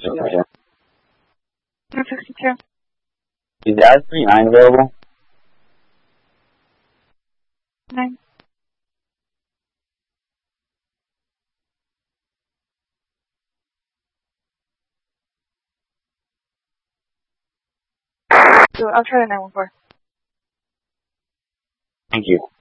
Okay. 162. Is the I-39 available? 9. So I'll try the 914. Thank you.